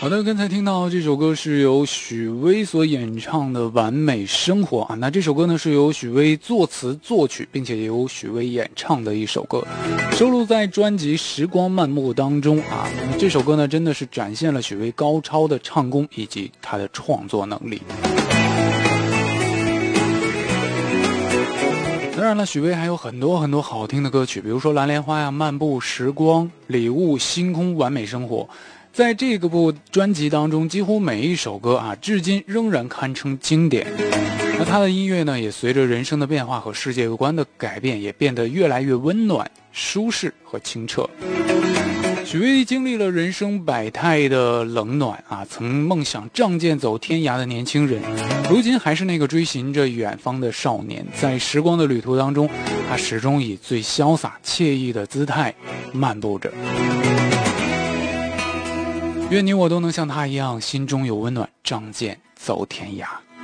好的，刚才听到这首歌是由许巍所演唱的《完美生活》啊。那这首歌呢是由许巍作词作曲，并且由许巍演唱的一首歌，收录在专辑《时光漫步》当中啊。这首歌呢真的是展现了许巍高超的唱功以及他的创作能力。当然了，许巍还有很多很多好听的歌曲，比如说《蓝莲花》呀、《漫步时光》、《礼物》、《星空》、《完美生活》。在这个部专辑当中，几乎每一首歌啊，至今仍然堪称经典。那他的音乐呢，也随着人生的变化和世界观的改变，也变得越来越温暖、舒适和清澈。许巍经历了人生百态的冷暖啊，曾梦想仗剑走天涯的年轻人，如今还是那个追寻着远方的少年。在时光的旅途当中，他始终以最潇洒惬意的姿态漫步着。愿你我都能像他一样，心中有温暖，仗剑走天涯。